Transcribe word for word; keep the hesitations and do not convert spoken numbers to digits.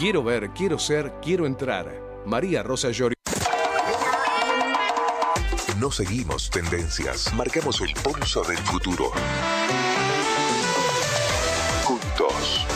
Quiero ver, quiero ser, quiero entrar. María Rosa Llori. No seguimos tendencias, marcamos el pulso del futuro. Juntos.